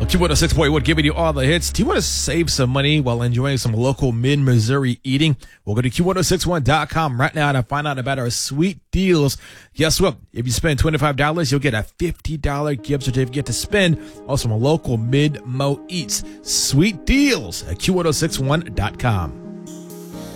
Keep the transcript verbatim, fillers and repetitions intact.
Q one oh six point one giving you all the hits. Do you want to save some money while enjoying some local mid-Missouri eating? Well, go to Q one oh six one dot com right now to find out about our sweet deals. Guess what? If you spend twenty-five dollars, you'll get a fifty dollars gift certificate to spend on some local mid-mo eats. Sweet deals at Q one oh six one dot com.